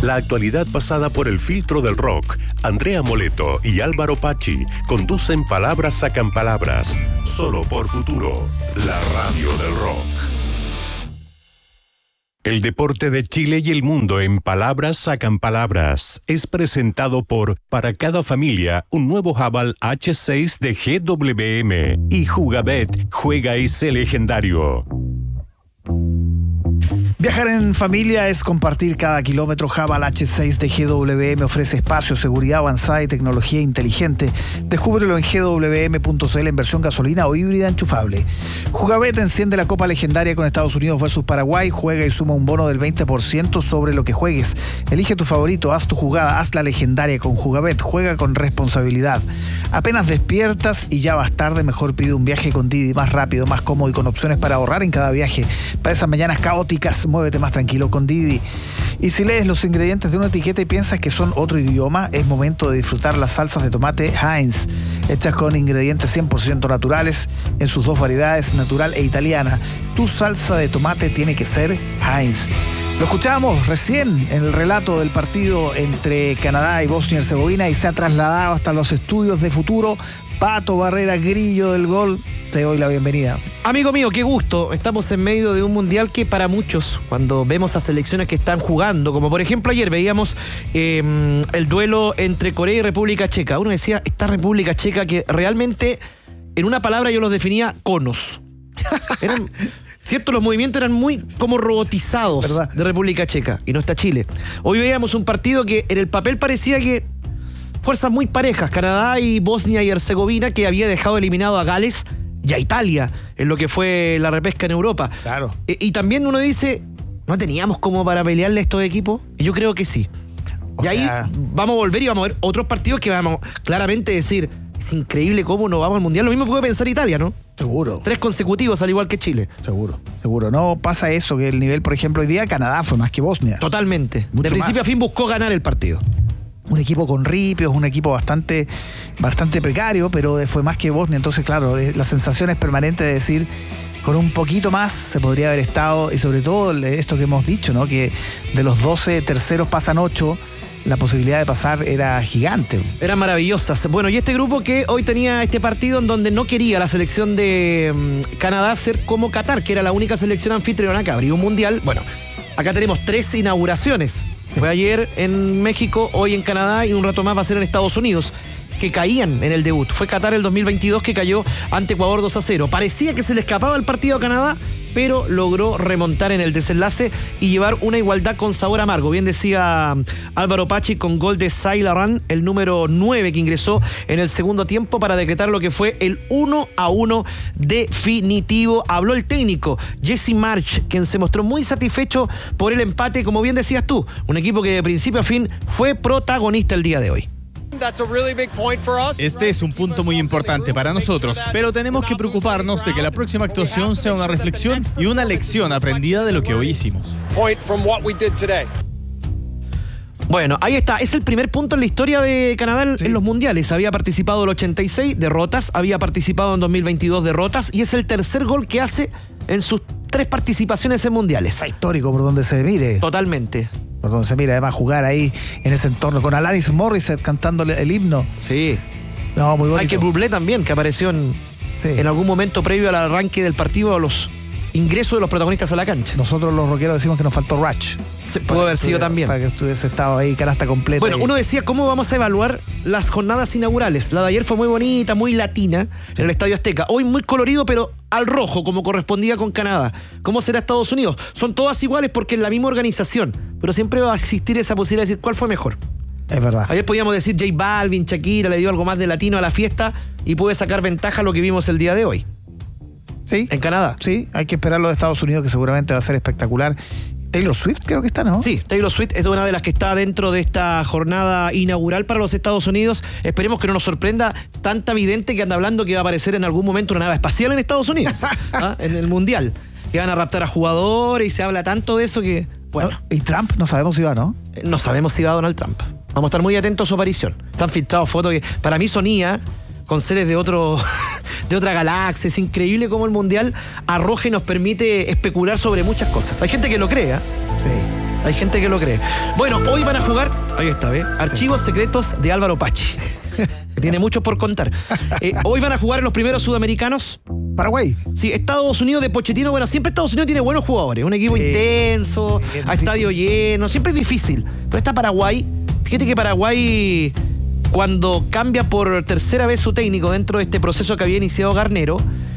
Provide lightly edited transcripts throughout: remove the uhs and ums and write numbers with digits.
La actualidad pasada por el filtro del rock. Andrea Moleto y Álvaro Pachi conducen Palabras Sacan Palabras. Solo por Futuro, la radio del rock. El deporte de Chile y el mundo en Palabras Sacan Palabras es presentado por Para cada familia un nuevo Haval H6 de GWM y Jugabet, juega y sé legendario. Viajar en familia es compartir cada kilómetro. Haval H6 de GWM ofrece espacio, seguridad avanzada y tecnología inteligente. Descúbrelo en gwm.cl en versión gasolina o híbrida enchufable. Jugabet enciende la Copa Legendaria con Estados Unidos versus Paraguay. Juega y suma un bono del 20% sobre lo que juegues. Elige tu favorito, haz tu jugada, haz la legendaria con Jugabet. Juega con responsabilidad. Apenas despiertas y ya vas tarde, mejor pide un viaje con Didi, más rápido, más cómodo y con opciones para ahorrar en cada viaje. Para esas mañanas caóticas, muévete más tranquilo con Didi. Y si lees los ingredientes de una etiqueta y piensas que son otro idioma, es momento de disfrutar las salsas de tomate Heinz, hechas con ingredientes 100% naturales en sus dos variedades, natural e italiana. Tu salsa de tomate tiene que ser Heinz. Lo escuchábamos recién en el relato del partido entre Canadá y Bosnia y Herzegovina y se ha trasladado hasta los estudios de Futuro. Pato Barrera, Grillo del Gol, te doy la bienvenida. Amigo mío, qué gusto. Estamos en medio de un mundial que para muchos, cuando vemos a selecciones que están jugando, como por ejemplo ayer veíamos el duelo entre Corea y República Checa. Uno decía, esta República Checa que realmente, en una palabra yo los definía conos. Eran, cierto, los movimientos eran muy como robotizados, ¿verdad?, de República Checa. Y no está Chile. Hoy veíamos un partido que en el papel parecía que fuerzas muy parejas, Canadá y Bosnia y Herzegovina, que había dejado eliminado a Gales y a Italia en lo que fue la repesca en Europa. Claro. Y también uno dice, ¿no teníamos como para pelearle a estos equipos? Y yo creo que sí. Ahí vamos a volver y vamos a ver otros partidos que vamos claramente a decir, es increíble cómo no vamos al Mundial. Lo mismo puede pensar Italia, ¿no? Seguro. 3 consecutivos, al igual que Chile. Seguro. No pasa eso, que el nivel, por ejemplo, hoy día Canadá fue más que Bosnia. Totalmente. Mucho de principio más. a fin buscó ganar el partido. Un equipo con ripios, un equipo bastante precario, pero fue más que Bosnia. Entonces, claro, la sensación es permanente de decir, con un poquito más se podría haber estado, y sobre todo esto que hemos dicho, ¿no?, que de los 12 terceros pasan 8, la posibilidad de pasar era gigante. Eran maravillosas. Bueno, y este grupo que hoy tenía este partido en donde no quería la selección de Canadá ser como Qatar, que era la única selección anfitriona que abrió un mundial. Bueno, acá tenemos 3 inauguraciones. Fue ayer en México, hoy en Canadá y un rato más va a ser en Estados Unidos, que caían en el debut. Fue Qatar el 2022 que cayó ante Ecuador 2-0. Parecía que se le escapaba el partido a Canadá, pero logró remontar en el desenlace y llevar una igualdad con sabor amargo. Bien decía Álvaro Pachi, con gol de Sailaran, el número 9 que ingresó en el segundo tiempo para decretar lo que fue el 1-1 definitivo. Habló el técnico Jesse March, quien se mostró muy satisfecho por el empate, como bien decías tú, un equipo que de principio a fin fue protagonista el día de hoy. Este es un punto muy importante para nosotros, pero tenemos que preocuparnos de que la próxima actuación sea una reflexión y una lección aprendida de lo que hoy hicimos. Bueno, ahí está, es el primer punto en la historia de Canadá en los mundiales. Había participado en el 86, derrotas, había participado en 2022, derrotas, y es el tercer gol que hace en sus 3 participaciones en mundiales. Está histórico por donde se mire. Totalmente. Por donde se mire, además jugar ahí en ese entorno con Alanis Morissette cantándole el himno. Sí. No, muy bonito. Michael Bublé también, que apareció en algún momento previo al arranque del partido, a los ingresos de los protagonistas a la cancha. Nosotros los rockeros decimos que nos faltó Ratch. Pudo haber sido también. Para que estuviese estado ahí, canasta completa. Bueno, uno decía, ¿cómo vamos a evaluar las jornadas inaugurales? La de ayer fue muy bonita, muy latina, en el Estadio Azteca. Hoy muy colorido, pero al rojo, como correspondía con Canadá. ¿Cómo será Estados Unidos? Son todas iguales porque es la misma organización, pero siempre va a existir esa posibilidad de decir cuál fue mejor. Es verdad. Ayer podíamos decir J Balvin, Shakira, le dio algo más de latino a la fiesta y puede sacar ventaja a lo que vimos el día de hoy. Sí. En Canadá. Sí, hay que esperar lo de Estados Unidos, que seguramente va a ser espectacular. Taylor Swift creo que está, ¿no? Sí, Taylor Swift es una de las que está dentro de esta jornada inaugural para los Estados Unidos. Esperemos que no nos sorprenda tanta vidente que anda hablando que va a aparecer en algún momento una nave espacial en Estados Unidos, en el Mundial. Que van a raptar a jugadores y se habla tanto de eso que, bueno. ¿Y Trump? No sabemos si va, ¿no? No sabemos si va Donald Trump. Vamos a estar muy atentos a su aparición. Están filtrados fotos que para mí sonía con seres de otra galaxia. Es increíble cómo el Mundial arroja y nos permite especular sobre muchas cosas. Hay gente que lo cree, ¿eh? Sí. Hay gente que lo cree. Bueno, hoy van a jugar, ahí está, ¿ves? Archivos secretos de Álvaro Pachi. Que tiene mucho por contar. Hoy van a jugar en los primeros sudamericanos. Paraguay. Sí, Estados Unidos de Pochettino. Bueno, siempre Estados Unidos tiene buenos jugadores. Un equipo intenso, a estadio lleno. Siempre es difícil. Pero está Paraguay. Fíjate que Paraguay, cuando cambia por tercera vez su técnico dentro de este proceso que había iniciado Garnero,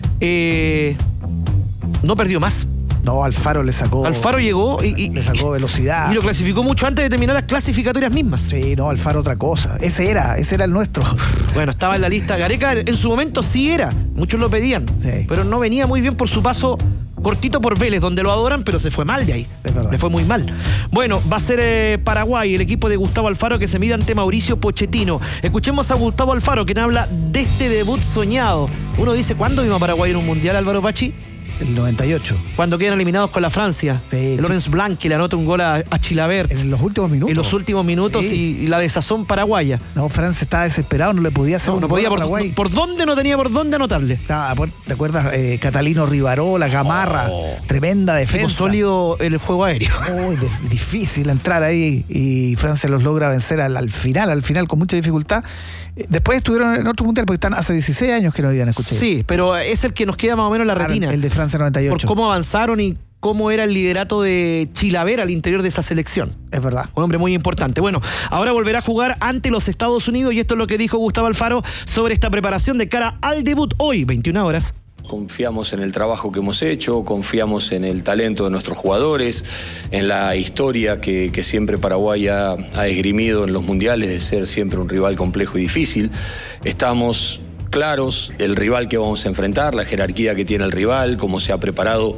no perdió más. No, Alfaro le sacó. Alfaro llegó y le sacó velocidad. Y lo clasificó mucho antes de terminar las clasificatorias mismas. Sí, no, Alfaro otra cosa. Ese era el nuestro. Bueno, estaba en la lista. Gareca en su momento sí era. Muchos lo pedían. Sí. Pero no venía muy bien por su paso cortito por Vélez, donde lo adoran, pero se fue mal de ahí. Es verdad. Le fue muy mal. Bueno, va a ser Paraguay, el equipo de Gustavo Alfaro, que se mide ante Mauricio Pochettino. Escuchemos a Gustavo Alfaro, quien habla de este debut soñado. Uno dice, ¿cuándo vino a Paraguay en un mundial, Álvaro Pachi? El 98. Cuando quedan eliminados con la Francia. Sí, Lorenz Blanc, que le anota un gol a Chilabert. En los últimos minutos. En los últimos minutos, sí. y la desazón paraguaya. No, Francia estaba desesperado, no le podía hacer No podía Paraguay. ¿Por dónde no tenía por dónde anotarle? ¿Te acuerdas? Catalino Rivarola, Gamarra, tremenda defensa. Tipo sólido el juego aéreo. Muy difícil entrar ahí y Francia los logra vencer al final con mucha dificultad. Después estuvieron en otro mundial porque están hace 16 años que no habían escuchado. Sí, pero es el que nos queda más o menos en la retina. El de Francia 98. Por cómo avanzaron y cómo era el liderato de Chilavert al interior de esa selección. Es verdad. Un hombre muy importante. Bueno, ahora volverá a jugar ante los Estados Unidos y esto es lo que dijo Gustavo Alfaro sobre esta preparación de cara al debut hoy, 21 horas. Confiamos en el trabajo que hemos hecho, confiamos en el talento de nuestros jugadores, en la historia que siempre Paraguay ha esgrimido en los mundiales de ser siempre un rival complejo y difícil. Estamos claros el rival que vamos a enfrentar, la jerarquía que tiene el rival, cómo se ha preparado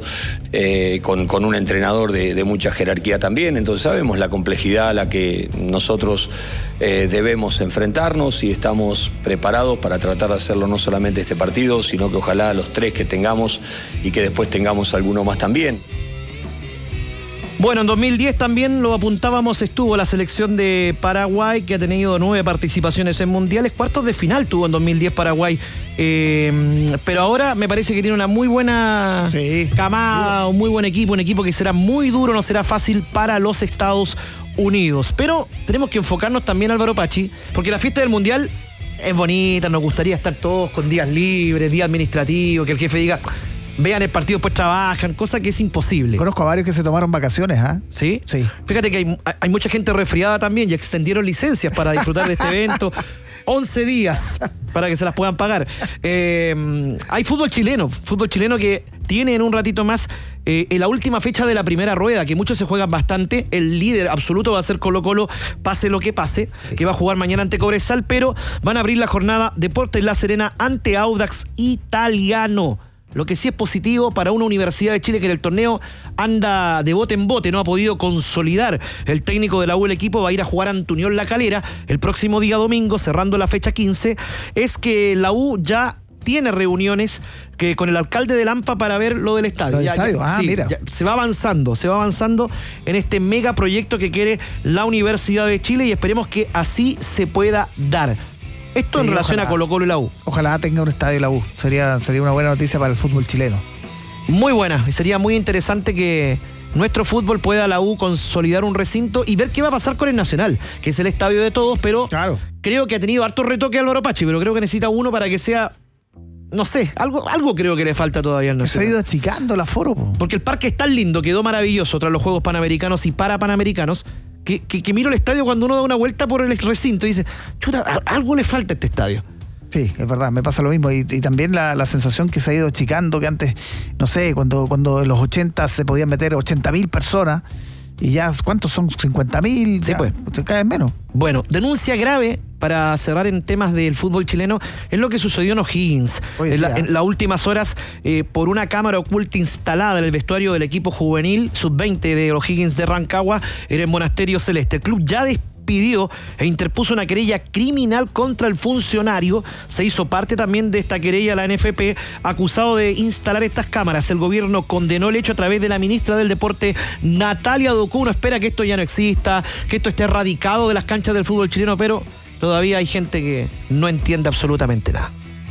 con un entrenador de mucha jerarquía también. Entonces sabemos la complejidad a la que nosotros debemos enfrentarnos y estamos preparados para tratar de hacerlo no solamente este partido, sino que ojalá los 3 que tengamos y que después tengamos alguno más también. Bueno, en 2010 también lo apuntábamos, estuvo la selección de Paraguay, que ha tenido 9 participaciones en mundiales. Cuartos de final tuvo en 2010 Paraguay. Pero ahora me parece que tiene una muy buena camada, un muy buen equipo, un equipo que será muy duro, no será fácil para los Estados Unidos. Pero tenemos que enfocarnos también, Álvaro Pachi, porque la fiesta del mundial es bonita, nos gustaría estar todos con días libres, días administrativos, que el jefe diga... Vean el partido, después trabajan, cosa que es imposible. Conozco a varios que se tomaron vacaciones, ¿ah? ¿Sí? Sí. Fíjate que hay mucha gente resfriada también y extendieron licencias para disfrutar de este evento. 11 días para que se las puedan pagar. Hay fútbol chileno que tiene en un ratito más en la última fecha de la primera rueda, que muchos se juegan bastante. El líder absoluto va a ser Colo-Colo, pase lo que pase, que va a jugar mañana ante Cobresal, pero van a abrir la jornada Deportes La Serena ante Audax Italiano. Lo que sí es positivo para una Universidad de Chile que en el torneo anda de bote en bote, no ha podido consolidar el técnico de la U, el equipo va a ir a jugar ante Unión La Calera el próximo día domingo, cerrando la fecha 15, es que la U ya tiene reuniones con el alcalde de Lampa para ver lo del estadio. Mira. Se va avanzando en este megaproyecto que quiere la Universidad de Chile y esperemos que así se pueda dar. Esto en relación a Colo-Colo y la U. Ojalá tenga un estadio la U. Sería una buena noticia para el fútbol chileno. Muy buena. Y sería muy interesante que nuestro fútbol pueda la U consolidar un recinto y ver qué va a pasar con el Nacional, que es el estadio de todos, pero claro, creo que ha tenido harto retoque Álvaro Pachi, pero creo que necesita uno para que sea... No sé, algo creo que le falta todavía al Nacional. Se ha ido achicando el aforo. Porque el parque es tan lindo, quedó maravilloso tras los Juegos Panamericanos y para Panamericanos, que miro el estadio cuando uno da una vuelta por el recinto y dice, chuta, algo le falta a este estadio. Sí, es verdad, me pasa lo mismo. Y también la sensación que se ha ido achicando, que antes, no sé, cuando en los 80 se podían meter 80.000 personas, y ya, ¿cuántos son? 50.000. Sí, pues. Cada vez menos. Bueno, denuncia grave, para cerrar en temas del fútbol chileno, es lo que sucedió en O'Higgins. En las últimas horas, por una cámara oculta instalada en el vestuario del equipo juvenil sub-20 de O'Higgins de Rancagua, en el Monasterio Celeste. El club ya pidió e interpuso una querella criminal contra el funcionario. Se hizo parte también de esta querella la NFP, acusado de instalar estas cámaras. El gobierno condenó el hecho a través de la ministra del Deporte, Natalia Ducú. Uno espera que esto ya no exista, que esto esté erradicado de las canchas del fútbol chileno, pero todavía hay gente que no entiende absolutamente nada.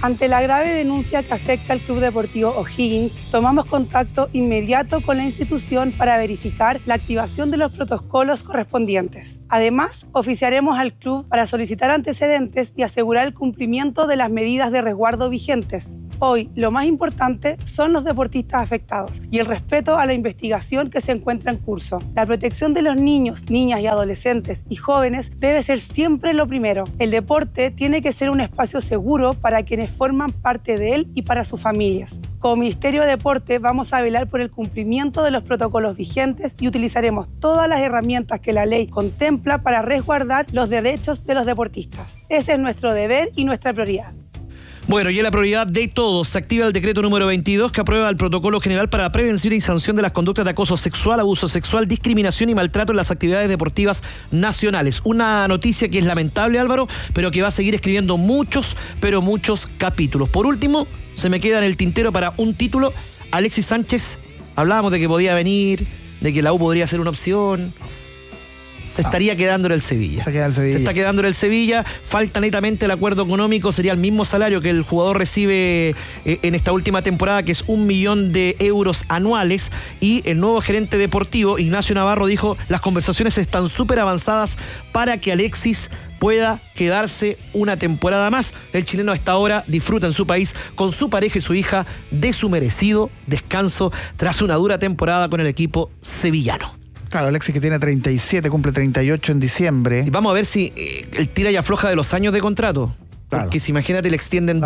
Ante la grave denuncia que afecta al Club Deportivo O'Higgins, tomamos contacto inmediato con la institución para verificar la activación de los protocolos correspondientes. Además, oficiaremos al club para solicitar antecedentes y asegurar el cumplimiento de las medidas de resguardo vigentes. Hoy, lo más importante son los deportistas afectados y el respeto a la investigación que se encuentra en curso. La protección de los niños, niñas y adolescentes y jóvenes debe ser siempre lo primero. El deporte tiene que ser un espacio seguro para quienes forman parte de él y para sus familias. Como Ministerio de Deporte vamos a velar por el cumplimiento de los protocolos vigentes y utilizaremos todas las herramientas que la ley contempla para resguardar los derechos de los deportistas. Ese es nuestro deber y nuestra prioridad. Bueno, y en la prioridad de todos se activa el decreto número 22 que aprueba el protocolo general para la prevención y sanción de las conductas de acoso sexual, abuso sexual, discriminación y maltrato en las actividades deportivas nacionales. Una noticia que es lamentable, Álvaro, pero que va a seguir escribiendo muchos capítulos. Por último, se me queda en el tintero para un título, Alexis Sánchez. Hablábamos de que podía venir, de que la U podría ser una opción. Se estaría quedando en el Sevilla. Se está quedando en el Sevilla. Falta netamente el acuerdo económico. Sería el mismo salario que el jugador recibe en esta última temporada, que es 1 millón de euros anuales. Y el nuevo gerente deportivo, Ignacio Navarro, dijo: las conversaciones están súper avanzadas para que Alexis pueda quedarse una temporada más. El chileno a esta hora disfruta en su país con su pareja y su hija de su merecido descanso tras una dura temporada con el equipo sevillano. Claro, Alexis, que tiene 37, cumple 38 en diciembre. Y vamos a ver si el tira y afloja de los años de contrato. Claro. Porque si imagínate, le extienden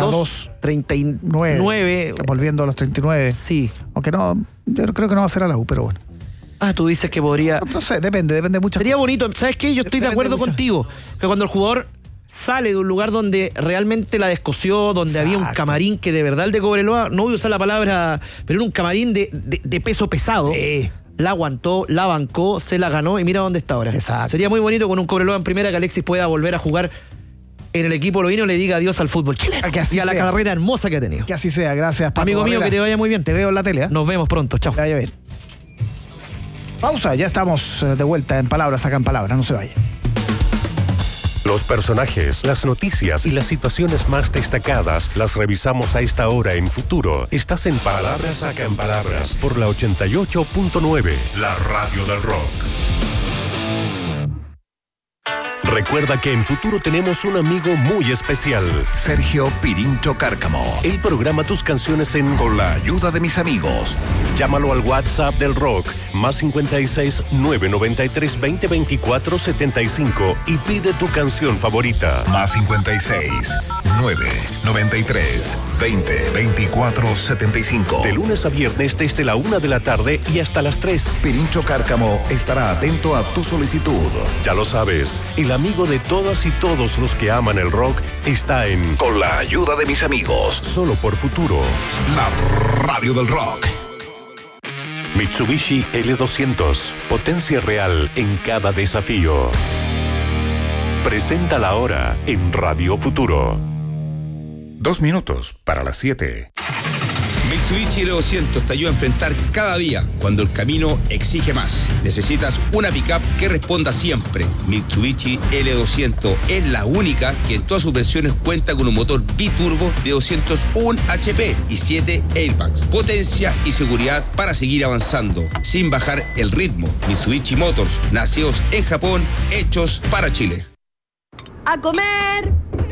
39. Volviendo a los 39. Sí. Aunque no, yo creo que no va a ser a la U, pero bueno. Ah, tú dices que podría... No sé, depende mucho. Sería bonito, ¿sabes qué? Yo estoy de acuerdo contigo. Que cuando el jugador sale de un lugar donde realmente la descosió, donde había un camarín que de verdad el de Cobreloa, no voy a usar la palabra, pero era un camarín de peso pesado. Sí. La aguantó, la bancó, se la ganó y mira dónde está ahora. Exacto. Sería muy bonito con un Cobreloa en primera que Alexis pueda volver a jugar en el equipo loíno y le diga adiós al fútbol chileno y a la carrera hermosa que ha tenido. Que así sea, gracias, Paco Amigo mío, Barrera. que te vaya muy bien. Te veo en la tele, ¿eh? Nos vemos pronto, chao. Que vaya bien. Pausa, ya estamos de vuelta en Palabras, Sacan Palabras, no se vaya. Los personajes, las noticias y las situaciones más destacadas las revisamos a esta hora en Futuro. Estás en Palabras Sacan Palabras por la 88.9, la radio del rock. Recuerda que en Futuro tenemos un amigo muy especial. Sergio Pirincho Cárcamo. Él programa tus canciones Con la ayuda de mis amigos. Llámalo al WhatsApp del rock, más 56 993 20 24 75 y pide tu canción favorita. Más 56 993 20 24 75. De lunes a viernes desde la 1 de la tarde y hasta las 3. Pirincho Cárcamo estará atento a tu solicitud. Ya lo sabes, el amigo de todas y todos los que aman el rock está en Con la ayuda de mis amigos. Solo por Futuro. La radio del rock. Mitsubishi L200, potencia real en cada desafío. Presenta la hora en Radio Futuro. 2 minutos para las 7. Mitsubishi L200 te ayuda a enfrentar cada día cuando el camino exige más. Necesitas una pickup que responda siempre. Mitsubishi L200 es la única que en todas sus versiones cuenta con un motor biturbo de 201 HP y 7 airbags. Potencia y seguridad para seguir avanzando sin bajar el ritmo. Mitsubishi Motors, nacidos en Japón, hechos para Chile. ¡A comer!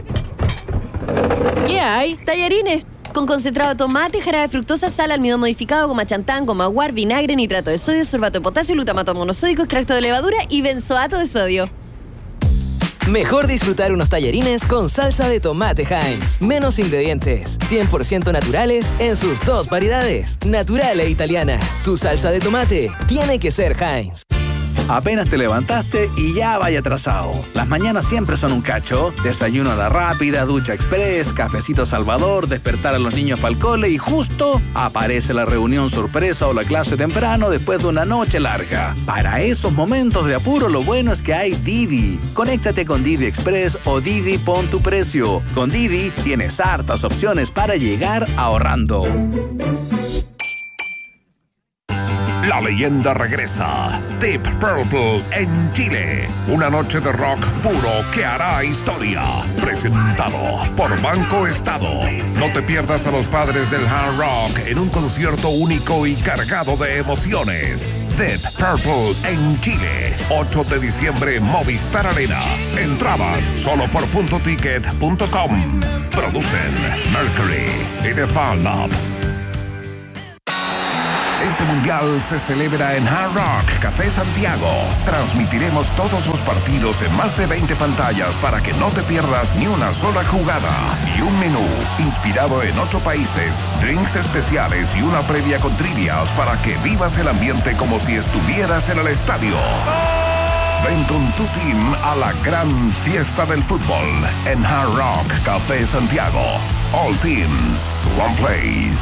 ¿Qué hay? Tallarines. Con concentrado de tomate, jarabe de fructosa, sal, almidón modificado, goma chantán, goma guar, vinagre, nitrato de sodio, sorbato de potasio, glutamato monosódico, extracto de levadura y benzoato de sodio. Mejor disfrutar unos tallarines con salsa de tomate Heinz. Menos ingredientes, 100% naturales en sus 2 variedades, natural e italiana. Tu salsa de tomate tiene que ser Heinz. Apenas te levantaste y ya vaya atrasado. Las mañanas siempre son un cacho. Desayuno a la rápida, ducha express, cafecito Salvador, despertar a los niños para el cole y justo aparece la reunión sorpresa o la clase temprano después de una noche larga. Para esos momentos de apuro, lo bueno es que hay Didi. Conéctate con Didi Express o Didi Pon tu Precio. Con Didi tienes hartas opciones para llegar ahorrando. La leyenda regresa. Deep Purple en Chile. Una noche de rock puro que hará historia. Presentado por Banco Estado. No te pierdas a los padres del hard rock en un concierto único y cargado de emociones. Deep Purple en Chile. 8 de diciembre, Movistar Arena. Entradas solo por puntoticket.com. Producen Mercury y The Fan Lab. Este mundial se celebra en Hard Rock Café Santiago. Transmitiremos todos los partidos en más de 20 pantallas para que no te pierdas ni una sola jugada. Y un menú inspirado en 8 países, drinks especiales y una previa con trivias para que vivas el ambiente como si estuvieras en el estadio. Ven con tu team a la gran fiesta del fútbol en Hard Rock Café Santiago. All teams, one place.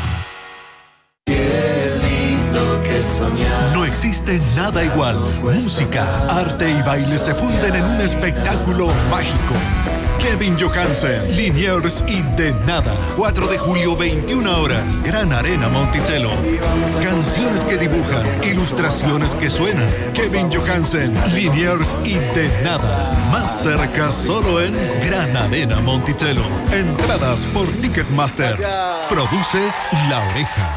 No existe nada igual. Música, arte y baile se funden en un espectáculo mágico. Kevin Johansen, Liniers y De Nada. 4 de julio, 21 horas. Gran Arena Monticello. Canciones que dibujan, ilustraciones que suenan. Kevin Johansen, Liniers y De Nada. Más cerca solo en Gran Arena Monticello. Entradas por Ticketmaster. Produce La Oreja.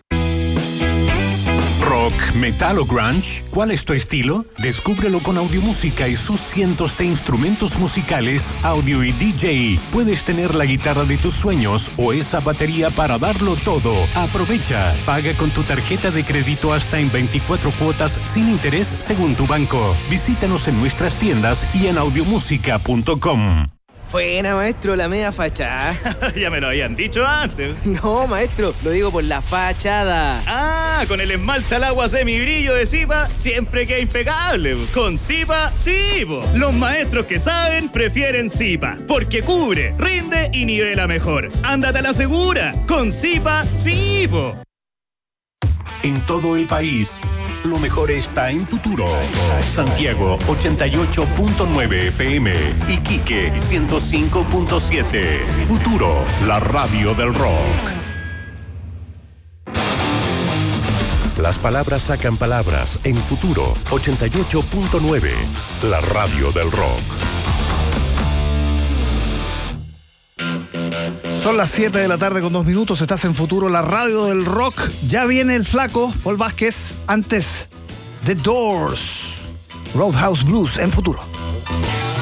Rock, metal o grunge, ¿cuál es tu estilo? Descúbrelo con Audiomúsica y sus cientos de instrumentos musicales, audio y DJ. Puedes tener la guitarra de tus sueños o esa batería para darlo todo. Aprovecha, paga con tu tarjeta de crédito hasta en 24 cuotas sin interés según tu banco. Visítanos en nuestras tiendas y en audiomúsica.com. Buena, maestro, la media fachada. Ya me lo habían dicho antes. No, maestro, lo digo por la fachada. Ah, con el esmalte al agua semibrillo de Zipa, siempre queda impecable. Con Zipa, sí, po. Los maestros que saben prefieren Zipa, porque cubre, rinde y nivela mejor. Ándate a la segura. Con Zipa, sí, po. En todo el país, lo mejor está en Futuro. Santiago 88.9 FM, Iquique 105.7. Futuro, la radio del rock. Las palabras sacan palabras en Futuro 88.9, la radio del rock. Son las 7 de la tarde con 2 minutos. Estás en Futuro, la radio del rock. Ya viene el flaco Paul Vázquez. Antes, The Doors, Roadhouse Blues en Futuro.